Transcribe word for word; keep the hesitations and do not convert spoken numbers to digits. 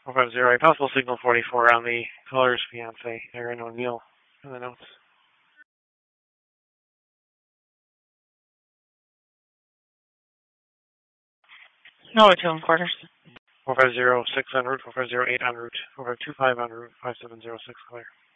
four five zero, a possible signal forty-four on the caller's fiance, Erin O'Neill, in the notes. No, two and quarters. four five zero six en route, four five zero eight en route, four five two five en route, five seven zero six clear.